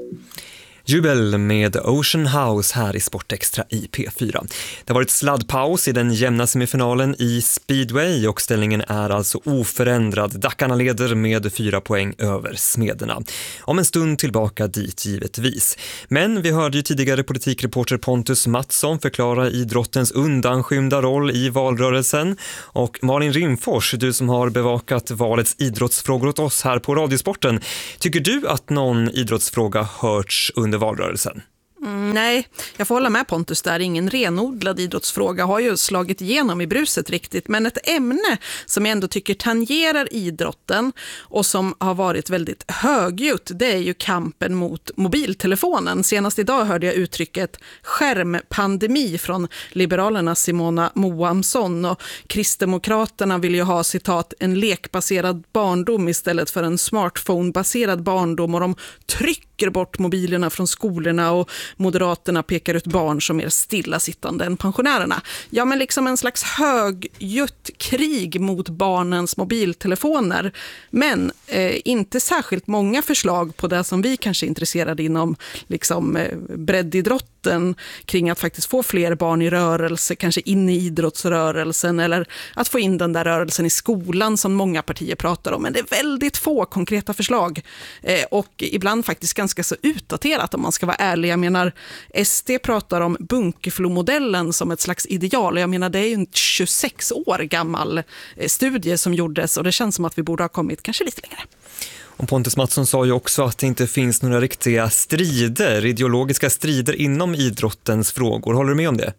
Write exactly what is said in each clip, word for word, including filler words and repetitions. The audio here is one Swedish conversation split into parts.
Jubel med Ocean House här i Sportextra i P fyra. Det har varit sladdpaus i den jämna semifinalen i speedway och ställningen är alltså oförändrad. Dackarna leder med fyra poäng över Smederna. Om en stund tillbaka dit givetvis. Men vi hörde ju tidigare politikreporter Pontus Mattsson förklara idrottens undanskymda roll i valrörelsen. Och Malin Rimfors, du som har bevakat valets idrottsfrågor åt oss här på Radiosporten. Tycker du att någon idrottsfråga hörts under valrörelsen? Mm, nej, jag får hålla med Pontus där. Ingen renodlad idrottsfråga har ju slagit igenom i bruset riktigt. Men ett ämne som jag ändå tycker tangerar idrotten och som har varit väldigt högljutt, det är ju kampen mot mobiltelefonen. Senast idag hörde jag uttrycket skärmpandemi från Liberalernas Simona Moamsson, och Kristdemokraterna vill ju ha citat en lekbaserad barndom istället för en smartphone-baserad barndom, och de trycker bort mobilerna från skolorna, och Moderaterna pekar ut barn som är stillasittande än pensionärerna. Ja, men liksom en slags högljutt krig mot barnens mobiltelefoner. Men eh, inte särskilt många förslag på det som vi kanske är intresserade inom liksom, eh, breddidrotten kring att faktiskt få fler barn i rörelse, kanske in i idrottsrörelsen, eller att få in den där rörelsen i skolan som många partier pratar om. Men det är väldigt få konkreta förslag eh, och ibland faktiskt ganska så utdaterat om man ska vara ärlig. Jag menar, S D pratar om Bunkeflo-modellen som ett slags ideal. Jag menar, det är ju en tjugosex år gammal studie som gjordes, och det känns som att vi borde ha kommit kanske lite längre. Och Pontus Mattsson sa ju också att det inte finns några riktiga strider, ideologiska strider inom idrottens frågor. Håller du med om det?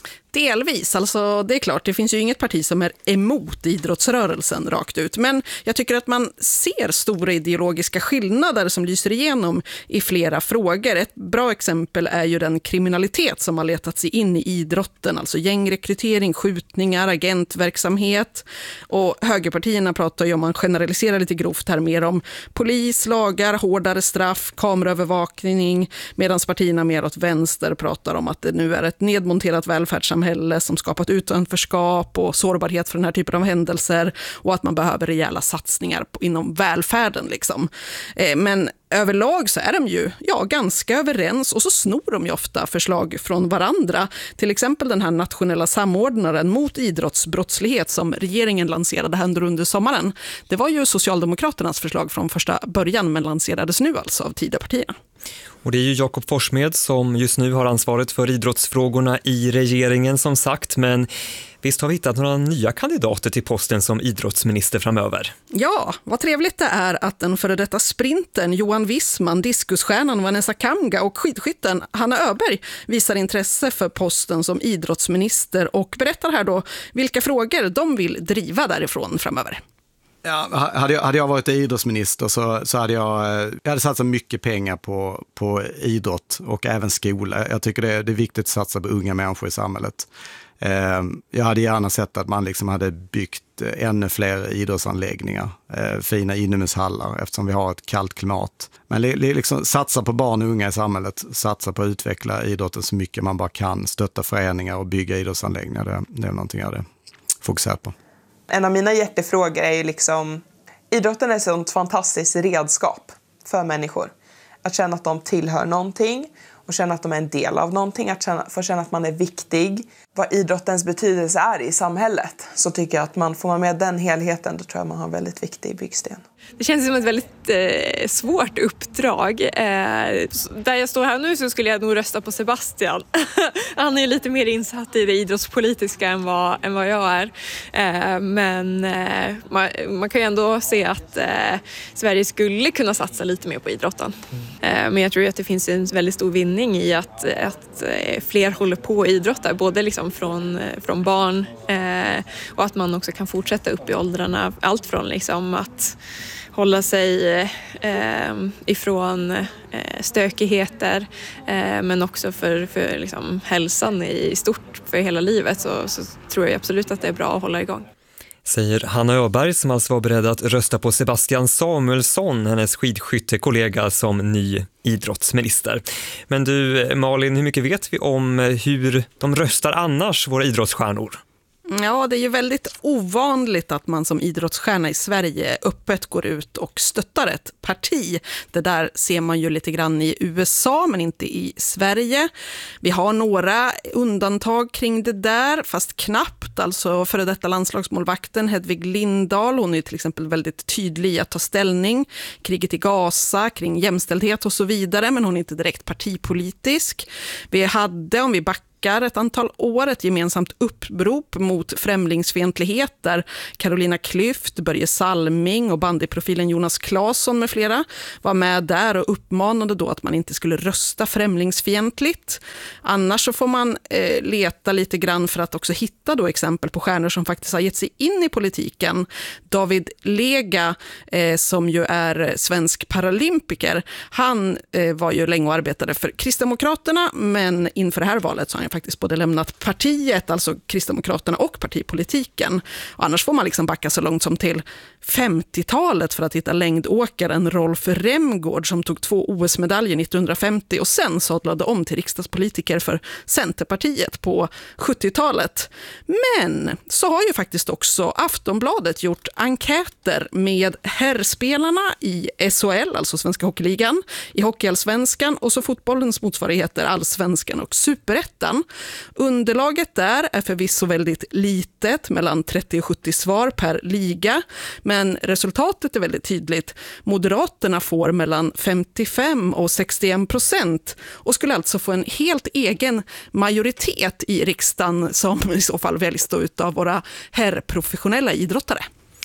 Delvis, alltså det är klart, det finns ju inget parti som är emot idrottsrörelsen rakt ut, men jag tycker att man ser stora ideologiska skillnader som lyser igenom i flera frågor. Ett bra exempel är ju den kriminalitet som har letat sig in i idrotten, alltså gängrekrytering, skjutningar, agentverksamhet, och högerpartierna pratar ju, om man generaliserar lite grovt här, mer om polis, lagar, hårdare straff, kameraövervakning, medan partierna mer åt vänster pratar om att det nu är ett nedmonterat välfärdssamhälle som skapat utanförskap och sårbarhet för den här typen av händelser, och att man behöver rejäla satsningar på, inom välfärden liksom. Eh, men överlag så är de ju ja, ganska överens, och så snor de ju ofta förslag från varandra. Till exempel den här nationella samordnaren mot idrottsbrottslighet som regeringen lanserade här under sommaren. Det var ju Socialdemokraternas förslag från första början, men lanserades nu alltså av Tidöpartierna. Och det är ju Jakob Forssmed som just nu har ansvaret för idrottsfrågorna i regeringen som sagt, men visst har vi hittat några nya kandidater till posten som idrottsminister framöver? Ja, vad trevligt det är att den före detta sprinten Johan Wissman, diskusstjärnan Vanessa Kamga och skidskytten Hanna Öberg visar intresse för posten som idrottsminister och berättar här då vilka frågor de vill driva därifrån framöver. Ja, hade, jag, hade jag varit idrottsminister så, så hade jag, jag hade satsat mycket pengar på, på idrott och även skola. Jag tycker det är, det är viktigt att satsa på unga människor i samhället. Eh, jag hade gärna sett att man liksom hade byggt ännu fler idrottsanläggningar, eh, fina inomhushallar eftersom vi har ett kallt klimat. Men li, liksom, satsa på barn och unga i samhället, satsa på att utveckla idrotten så mycket man bara kan, stötta föreningar och bygga idrottsanläggningar. Det, det är någonting jag hade fokuserat på. En av mina hjärtefrågor är ju liksom, idrotten är ett sånt fantastiskt redskap för människor. Att känna att de tillhör någonting och känna att de är en del av någonting, att känna, få känna att man är viktig. Vad idrottens betydelse är i samhället, så tycker jag att man får man med den helheten, då tror jag man har en väldigt viktig byggsten. Det känns som ett väldigt eh, svårt uppdrag. Eh, där jag står här nu så skulle jag nog rösta på Sebastian. Han är lite mer insatt i det idrottspolitiska än vad, än vad jag är. Eh, men eh, man, man kan ju ändå se att eh, Sverige skulle kunna satsa lite mer på idrotten. Eh, men jag tror att det finns en väldigt stor vinning i att, att eh, fler håller på idrotta. Både liksom från, från barn eh, och att man också kan fortsätta upp i åldrarna. Allt från liksom att hålla sig eh, ifrån eh, stökigheter eh, men också för, för liksom, hälsan i stort för hela livet, så, så tror jag absolut att det är bra att hålla igång. Säger Hanna Öberg som alltså var beredd att rösta på Sebastian Samuelsson, hennes skidskyttekollega, som ny idrottsminister. Men du Malin, hur mycket vet vi om hur de röstar annars, våra idrottsstjärnor? Ja, det är ju väldigt ovanligt att man som idrottsstjärna i Sverige öppet går ut och stöttar ett parti. Det där ser man ju lite grann i U S A men inte i Sverige. Vi har några undantag kring det där, fast knappt. Alltså före detta landslagsmålvakten Hedvig Lindahl, hon är till exempel väldigt tydlig i att ta ställning. Kriget i Gaza, kring jämställdhet och så vidare, men hon är inte direkt partipolitisk. Vi hade, om vi backar ett antal år, ett gemensamt upprop mot främlingsfientlighet där Carolina Klüft, Börje Salming och bandyprofilen Jonas Claesson med flera var med där och uppmanade då att man inte skulle rösta främlingsfientligt. Annars så får man eh, leta lite grann för att också hitta då exempel på stjärnor som faktiskt har gett sig in i politiken. David Lega, eh, som ju är svensk paralympiker, han eh, var ju länge och arbetade för Kristdemokraterna, men inför det här valet så har han faktiskt både lämnat partiet, alltså Kristdemokraterna, och partipolitiken. Och annars får man liksom backa så långt som till femtiotalet för att hitta längdåkaren Rolf Remgård som tog två O S-medaljer nittonhundrafemtio och sen sadlade om till riksdagspolitiker för Centerpartiet på sjuttiotalet. Men så har ju faktiskt också Aftonbladet gjort enkäter med herrspelarna i S H L, alltså Svenska Hockeyligan, i Hockeyallsvenskan och så fotbollens motsvarigheter Allsvenskan och Superettan. Underlaget där är förvisso väldigt litet, mellan trettio och sjuttio svar per liga, men resultatet är väldigt tydligt. Moderaterna får mellan femtiofem och sextioen procent och skulle alltså få en helt egen majoritet i riksdagen som i så fall väljs då utav våra herrprofessionella idrottare.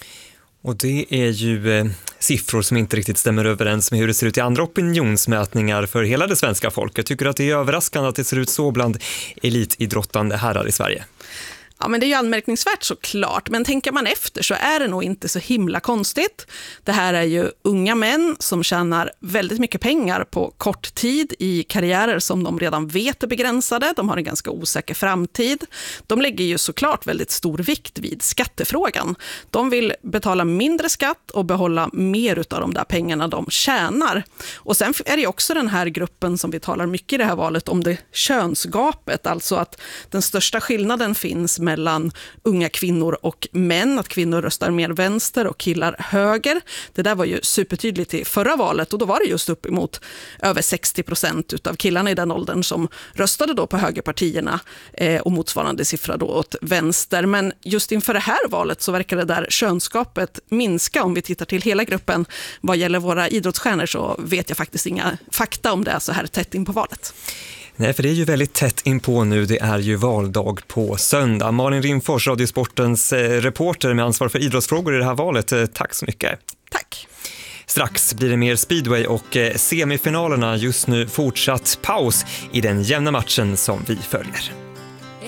Och det är ju eh, siffror som inte riktigt stämmer överens med hur det ser ut i andra opinionsmätningar för hela det svenska folket. Tycker du att det är överraskande att det ser ut så bland elitidrottande herrar i Sverige? Ja, men det är ju anmärkningsvärt såklart, men tänker man efter så är det nog inte så himla konstigt. Det här är ju unga män som tjänar väldigt mycket pengar på kort tid i karriärer som de redan vet är begränsade. De har en ganska osäker framtid. De lägger ju såklart väldigt stor vikt vid skattefrågan. De vill betala mindre skatt och behålla mer av de där pengarna de tjänar. Och sen är det också den här gruppen som vi talar mycket i det här valet om, det könsgapet, alltså att den största skillnaden finns mellan unga kvinnor och män, att kvinnor röstar mer vänster och killar höger. Det där var ju supertydligt i förra valet och då var det just uppemot över sextio procent utav killarna i den åldern som röstade då på högerpartierna eh, och motsvarande siffra då åt vänster. Men just inför det här valet så verkar det där könsgapet minska. Om vi tittar till hela gruppen vad gäller våra idrottsstjärnor så vet jag faktiskt inga fakta om det är så här tätt in på valet. Nej, för det är ju väldigt tätt in på nu. Det är ju valdag på söndag. Malin Rimfors, Radiosportens reporter med ansvar för idrottsfrågor i det här valet. Tack så mycket. Tack. Strax blir det mer speedway och semifinalerna. Just nu fortsatt paus i den jämna matchen som vi följer.